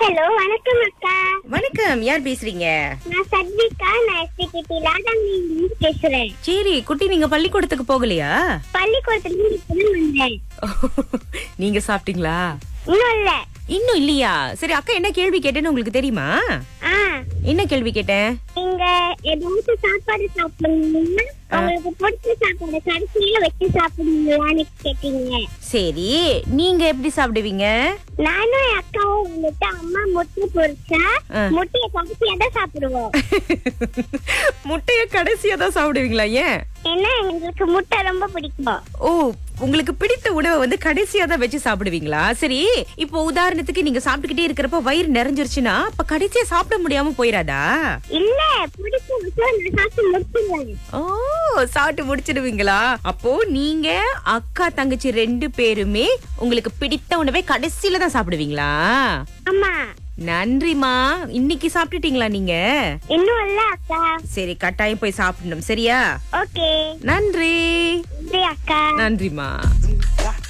Hello, வணக்கம் அக்கா. வணக்கம், யார் பேசுறீங்க? நான் சத்விகா. நான் எஸ்டிகிடி லாடாங்கிலிருந்து பேசுறேன். சரி குட்டி, நீங்க பள்ளிக்கூடத்துக்கு போகலையா? பள்ளிக்கூடத்துல இப்பதான் வந்தேன். நீங்க சாப்பிட்டீங்களா? இன்னும் இல்ல. இன்னும் இல்லையா? சரி, அக்கா என்ன கேள்வி கேட்டேன்னு உங்களுக்கு தெரியுமா? என்ன கேள்வி கேட்டேன்? நீங்க ஏதாவது சாப்பாடு சாப்பிடுவீங்கன்னா உங்களுக்கு பிடிச்ச சாப்பாடு கடைசியில வச்சு சாப்பிடுவீங்களான்னு கேட்டீங்க. சரி, நீங்க எப்படி சாப்பிடுவீங்க? நானும் என் அக்காவும் வந்துட்டு அம்மா முட்டை பொரிச்சா முட்டைய கடைசியா தான் சாப்பிடுவோம். முட்டைய கடைசியா தான் சாப்பிடுவீங்களா? ஏன்? ஏன்னா எங்களுக்கு முட்டை ரொம்ப பிடிக்கும். ஓ, உங்களுக்கு பிடித்த உணவை வந்து கடைசியா தான் வச்சு சாப்பிடுவீங்களா? சரி, இப்போ உதாரணத்துக்கு நீங்க சாப்பிட்டுக்கிட்டே இருக்கிறப்ப வயிறு நிறைஞ்சிருச்சுன்னா அப்ப கடைசியா சாப்பிட முடியாம போயிராதா? இல்ல, பிடிச்ச விஷயம் நான் சாப்பிட்டு முடிச்சிருவேன். ஓ, சாப்பிட்டு முடிச்சிடுவீங்களா? அப்போ நீங்க அக்கா தங்கச்சி 2 பேருமே உங்களுக்கு பிடித்த உணவை கடைசியில தான் சாப்பிடுவீங்களா? ஆமா. நன்றிமா. இன்னைக்கு சாப்பிட்டுட்டீங்களா நீங்க? இன்னும் இல்ல அக்கா. சரி, கட்டாயம் போய் சாப்பிடணும், சரியா? ஓகே. நன்றி. நன்றி அக்கா. நன்றிமா.